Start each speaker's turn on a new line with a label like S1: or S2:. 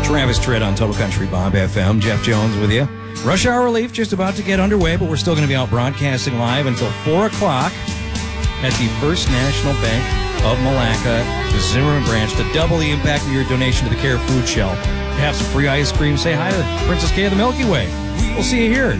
S1: Travis Tritt on Total Country Bob FM. Jeff Jones with you. Rush Hour Relief just about to get underway, but we're still going to be out broadcasting live until 4 o'clock at the First National Bank of Malacca, the Zimmerman branch, to double the impact of your donation to the Care Food Shell. Have some free ice cream. Say hi to Princess Kay of the Milky Way. We'll see you here.